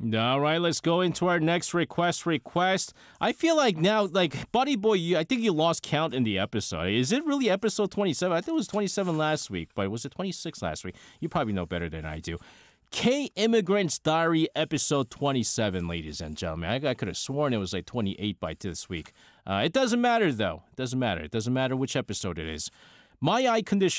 All right, let's go into our next request. I feel like now, like, Buddy Boy, I think you lost count in the episode. Is it really episode 27? I think it was 27 last week, but was it 26 last week? You probably know better than I do. K-Immigrant's Diary, episode 27, ladies and gentlemen. I could have sworn it was like 28 by this week. It doesn't matter, though. It doesn't matter. It doesn't matter which episode it is. My eye condition